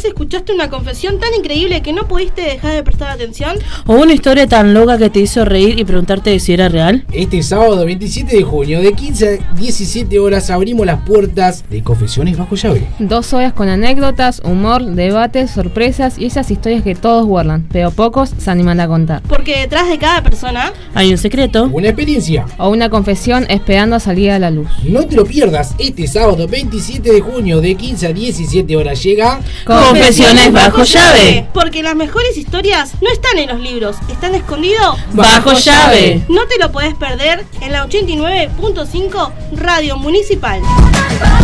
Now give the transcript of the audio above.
vez escuchaste una confesión tan increíble que no pudiste dejar de prestar atención? ¿O una historia tan loca que te hizo reír y preguntarte si era real? Este sábado 27 de junio, de 15 a 17 horas, abrimos las puertas de Confesiones Bajo Llave. 2 horas con anécdotas, humor, debates, sorpresas y esas historias que todos guardan, pero pocos se animan a contar. Porque detrás de cada persona Hay un secreto. Una experiencia. O una confesión esperando a salir a la luz. No te lo pierdas, este sábado 27 de junio, de 15 a 17 horas llega Confesiones Bajo Llave. Porque las mejores historias no están en los libros, están escondidos Bajo Llave. No te lo podés perder en la 89.5 Radio Municipal.